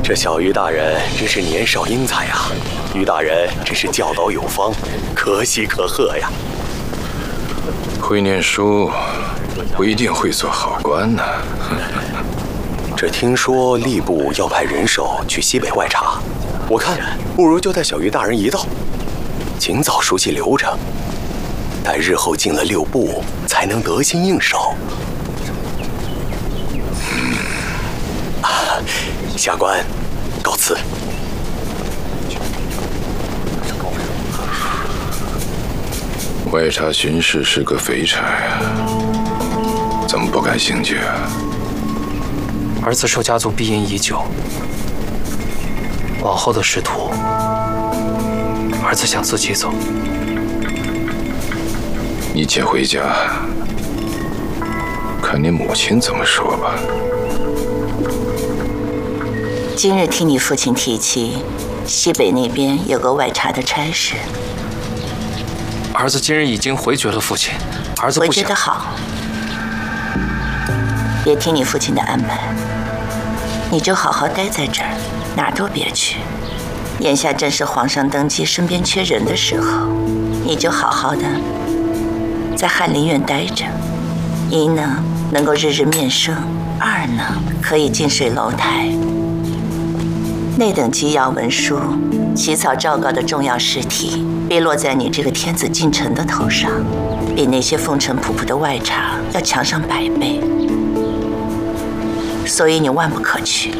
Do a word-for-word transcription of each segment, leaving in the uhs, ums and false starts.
这小于大人真是年少英才啊！于大人真是教导有方，可喜可贺呀！ 会念书，不一定会做好官呢。 这听说吏部要派人手去西北外查，我看不如就带小于大人一道，尽早熟悉流程，待日后进了六部，才能得心应手。嗯，啊，下官告辞。 外查巡视是个肥差呀，怎么不感兴趣啊？ 儿子受家族庇荫已久，往后的仕途，儿子想自己走。 你且回家，看你母亲怎么说吧。 今日听你父亲提起，西北那边有个外查的差事。 儿子今日已经回绝了父亲，儿子不想。 回绝的好，别听你父亲的安排，你就好好待在这儿，哪儿都别去。眼下正是皇上登基，身边缺人的时候，你就好好的在翰林院待着。一呢，能够日日面圣；二呢，可以近水楼台。内等机要文书、起草诏告的重要事题，必落在你这个天子近臣的头上，比那些风尘仆仆的外查要强上百倍。所以你万不可去，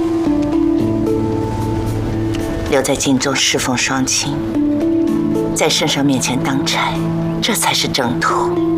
留在京中侍奉双亲，在圣上面前当差，这才是正途。